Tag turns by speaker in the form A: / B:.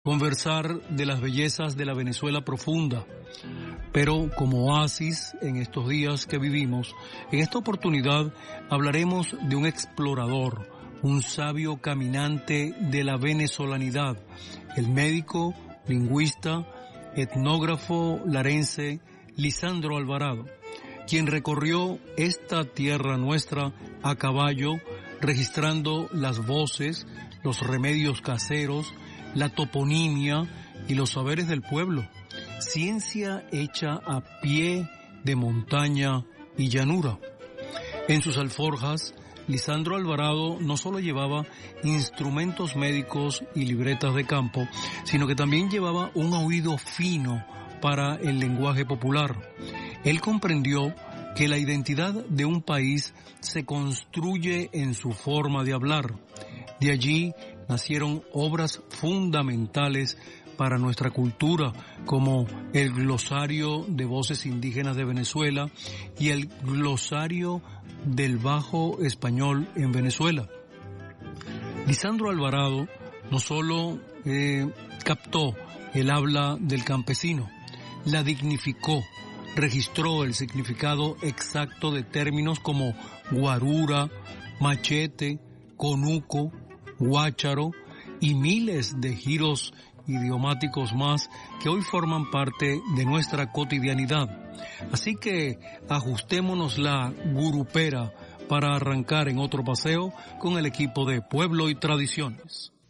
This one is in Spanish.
A: conversar de las bellezas de la Venezuela profunda, pero como oasis en estos días que vivimos, en esta oportunidad hablaremos de un explorador, un sabio caminante de la venezolanidad, el médico, lingüista, etnógrafo larense Lisandro Alvarado, quien recorrió esta tierra nuestra a caballo, registrando las voces, los remedios caseros, la toponimia y los saberes del pueblo, ciencia hecha a pie de montaña y llanura. En sus alforjas, Lisandro Alvarado no solo llevaba instrumentos médicos y libretas de campo, sino que también llevaba un oído fino para el lenguaje popular. Él comprendió que la identidad de un país se construye en su forma de hablar. De allí nacieron obras fundamentales para nuestra cultura, como el Glosario de Voces Indígenas de Venezuela y el Glosario del Bajo Español en Venezuela. Lisandro Alvarado no solo captó el habla del campesino, la dignificó, registró el significado exacto de términos como guarura, machete, conuco, guácharo y miles de giros idiomáticos más que hoy forman parte de nuestra cotidianidad. Así que ajustémonos la gurupera para arrancar en otro paseo con el equipo de Pueblo y Tradiciones.